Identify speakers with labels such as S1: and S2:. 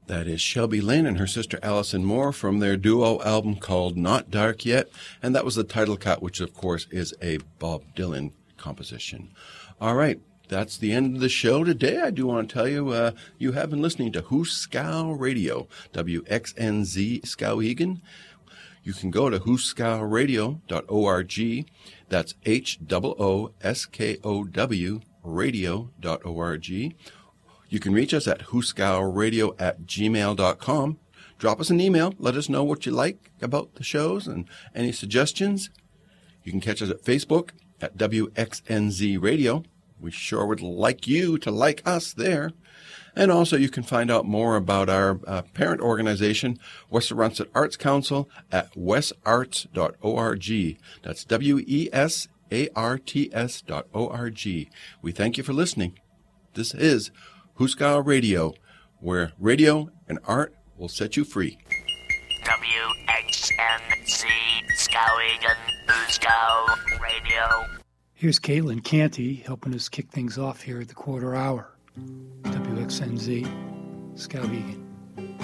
S1: That is Shelby Lynn and her sister Allison Moore from their duo album called Not Dark Yet. And that was the title cut, which, of course, is a Bob Dylan composition. All right. That's the end of the show today. I do want to tell you, you have been listening to Hooskow Radio, WXNZ Skowhegan. You can go to hooskowradio.org. That's HOOSKOW radio.org. You can reach us at hooskowradio@gmail.com. Drop us an email. Let us know what you like about the shows and any suggestions. You can catch us at Facebook at WXNZ Radio. We sure would like you to like us there. And also you can find out more about our parent organization, Wessarunset Arts Council, at wesarts.org. That's WESARTS.org. We thank you for listening. This is Hooskow Radio, where radio and art will set you free.
S2: WXNZ Skowhegan, Hooskow Radio.
S3: Here's Caitlin Canty helping us kick things off here at the quarter hour. WXNZ Skowhegan.